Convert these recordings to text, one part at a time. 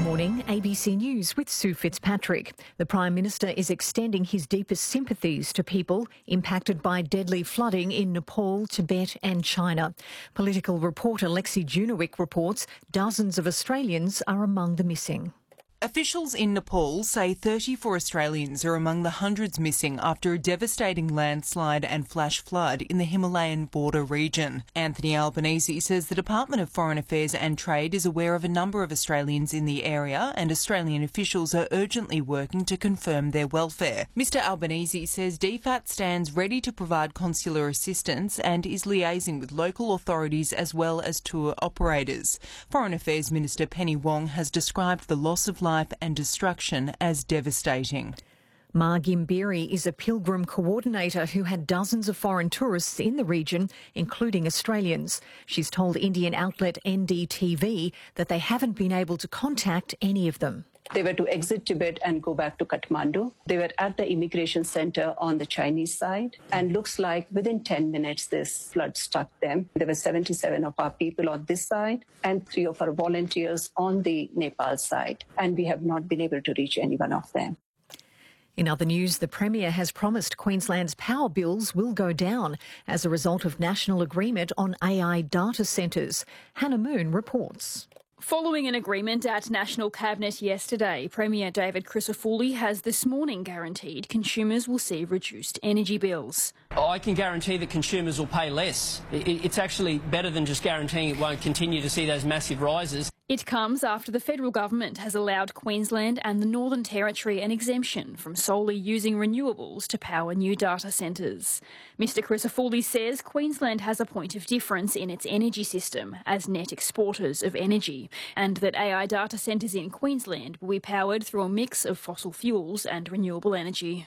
morning, ABC News with Sue Fitzpatrick. The Prime Minister is extending his deepest sympathies to people impacted by deadly flooding in Nepal, Tibet and China. Political reporter Lexi Junowick reports dozens of Australians are among the missing. Officials in Nepal say 34 Australians are among the hundreds missing after a devastating landslide and flash flood in the Himalayan border region. Anthony Albanese says the Department of Foreign Affairs and Trade is aware of a number of Australians in the area and Australian officials are urgently working to confirm their welfare. Mr Albanese says DFAT stands ready to provide consular assistance and is liaising with local authorities as well as tour operators. Foreign Affairs Minister Penny Wong has described the loss of life and destruction as devastating. Ma Gimbiri is a pilgrim coordinator who had dozens of foreign tourists in the region, including Australians. She's told Indian outlet NDTV that they haven't been able to contact any of them. They were to exit Tibet and go back to Kathmandu. They were at the immigration center on the Chinese side, and looks like within 10 minutes this flood struck them. There were 77 of our people on this side and 3 of our volunteers on the Nepal side, and we have not been able to reach any one of them. In other news, the Premier has promised Queensland's power bills will go down as a result of national agreement on AI data centres. Hannah Moon reports. Following an agreement at National Cabinet yesterday, Premier David Crisafulli has this morning guaranteed consumers will see reduced energy bills. I can guarantee that consumers will pay less. It's actually better than just guaranteeing it won't continue to see those massive rises. It comes after the federal government has allowed Queensland and the Northern Territory an exemption from solely using renewables to power new data centres. Mr Crisafulli says Queensland has a point of difference in its energy system as net exporters of energy, and that AI data centres in Queensland will be powered through a mix of fossil fuels and renewable energy.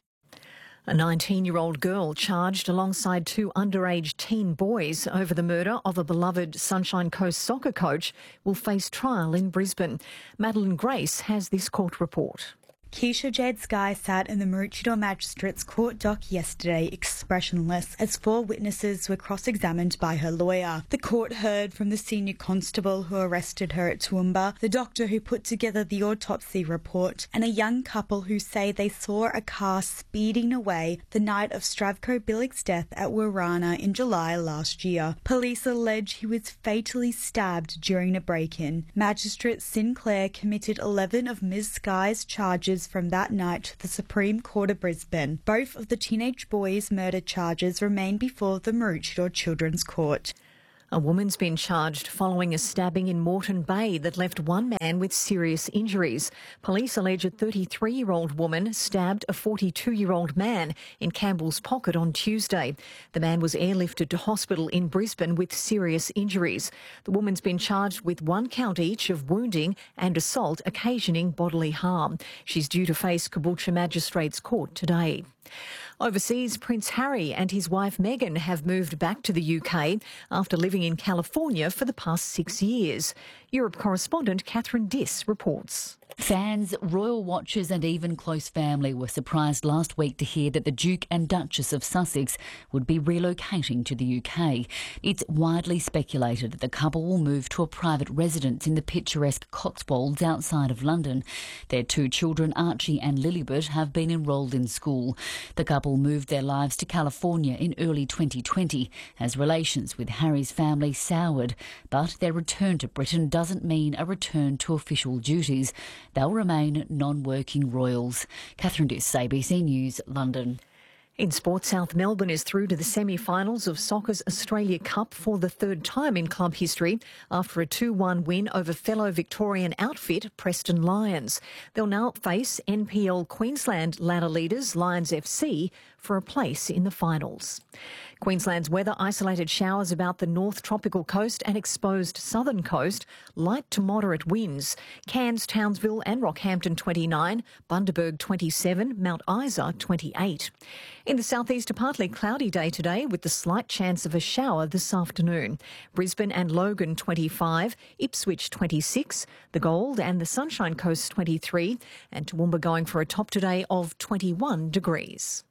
A 19-year-old girl charged alongside 2 underage teen boys over the murder of a beloved Sunshine Coast soccer coach will face trial in Brisbane. Madeline Grace has this court report. Keisha Jade Sky sat in the Maroochydore Magistrates Court dock yesterday expressionless as 4 witnesses were cross-examined by her lawyer. The court heard from the senior constable who arrested her at Toowoomba, the doctor who put together the autopsy report, and a young couple who say they saw a car speeding away the night of Stravko Bilic's death at Warana in July last year. Police allege he was fatally stabbed during a break-in. Magistrate Sinclair committed 11 of Ms Sky's charges from that night to the Supreme Court of Brisbane. Both of the teenage boys' murder charges remain before the Maroochydore Children's Court. A woman's been charged following a stabbing in Moreton Bay that left one man with serious injuries. Police allege a 33-year-old woman stabbed a 42-year-old man in Campbell's Pocket on Tuesday. The man was airlifted to hospital in Brisbane with serious injuries. The woman's been charged with 1 count each of wounding and assault occasioning bodily harm. She's due to face Caboolture Magistrates Court today. Overseas, Prince Harry and his wife Meghan have moved back to the UK after living in California for the past 6 years. Europe correspondent Catherine Diss reports. Fans, royal watchers and even close family were surprised last week to hear that the Duke and Duchess of Sussex would be relocating to the UK. It's widely speculated that the couple will move to a private residence in the picturesque Cotswolds outside of London. Their 2 children, Archie and Lilibet, have been enrolled in school. The couple moved their lives to California in early 2020 as relations with Harry's family soured, but their return to Britain doesn't mean a return to official duties. They'll remain non-working royals. Catherine Diss, ABC News, London. In sport, South Melbourne is through to the semi-finals of Soccer's Australia Cup for the 3rd time in club history after a 2-1 win over fellow Victorian outfit Preston Lions. They'll now face NPL Queensland ladder leaders Lions FC for a place in the finals. Queensland's weather: isolated showers about the north tropical coast and exposed southern coast, light to moderate winds. Cairns, Townsville and Rockhampton 29, Bundaberg 27, Mount Isa 28. In the southeast, a partly cloudy day today with the slight chance of a shower this afternoon. Brisbane and Logan 25, Ipswich 26, the Gold and the Sunshine Coast 23, and Toowoomba going for a top today of 21 degrees.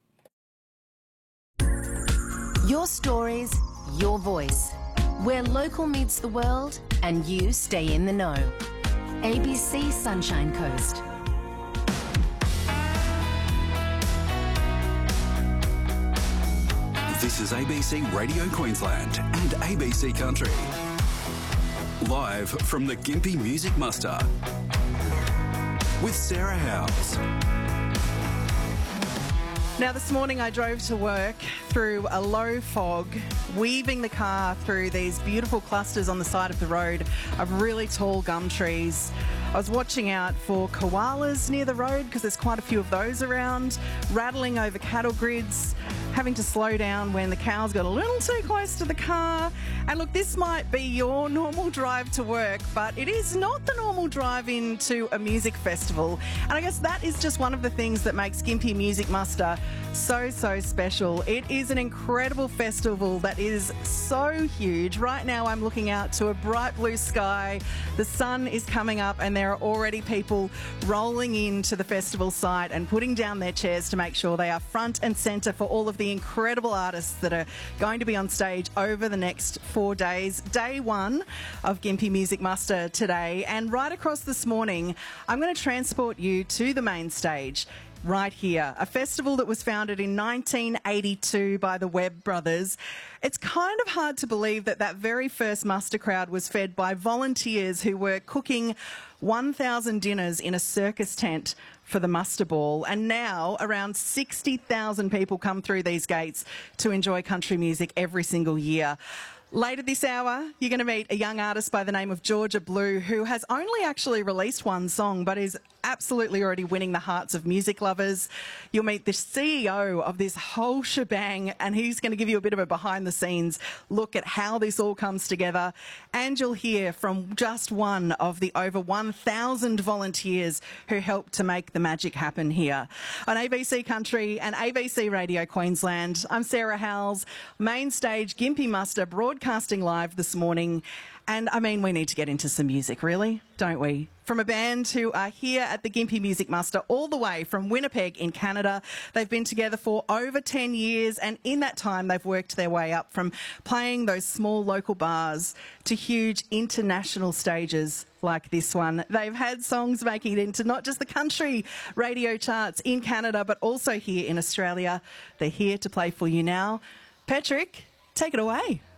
Your stories, your voice. Where local meets the world and you stay in the know. ABC Sunshine Coast. This is ABC Radio Queensland and ABC Country. Live from the Gympie Music Muster with Sarah Howes. Now, this morning I drove to work through a low fog, weaving the car through these beautiful clusters on the side of the road of really tall gum trees. I was watching out for koalas near the road because there's quite a few of those around, rattling over cattle grids, having to slow down when the cows got a little too close to the car. And look, this might be your normal drive to work, but it is not the normal drive into a music festival. And I guess that is just one of the things that makes Gympie Music Muster so special. It is an incredible festival that is so huge. Right now I'm looking out to a bright blue sky. The sun is coming up and there are already people rolling into the festival site and putting down their chairs to make sure they are front and centre for all of the incredible artists that are going to be on stage over the next 4 days. Day one of Gympie Music Muster today, and right across this morning I'm going to transport you to the main stage right here, a festival that was founded in 1982 by the Webb brothers. It's kind of hard to believe that that very first muster crowd was fed by volunteers who were cooking 1,000 dinners in a circus tent for the muster ball, and now around 60,000 people come through these gates to enjoy country music every single year. Later this hour, you're going to meet a young artist by the name of Georgia Blue, who has only actually released one song but is absolutely already winning the hearts of music lovers. You'll meet the CEO of this whole shebang, and he's going to give you a bit of a behind-the-scenes look at how this all comes together. And you'll hear from just one of the over 1,000 volunteers who helped to make the magic happen here. On ABC Country and ABC Radio Queensland, I'm Sarah Howes, main stage Gympie Muster, broadcasting live this morning. And I mean, we need to get into some music, really, don't we? From a band who are here at the Gympie Music Muster all the way from Winnipeg in Canada. They've been together for over 10 years, and in that time they've worked their way up from playing those small local bars to huge international stages like this one. They've had songs making it into not just the country radio charts in Canada, but also here in Australia. They're here to play for you now. Patrick, take it away.